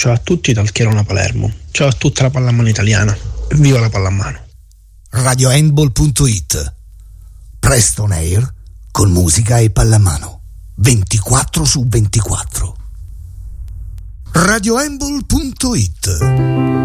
Ciao a tutti dal Chierona Palermo. Ciao a tutta la pallamano italiana. Viva la pallamano. RadioHandball.it. Presto on air con musica e pallamano 24/24. RadioHandball.it.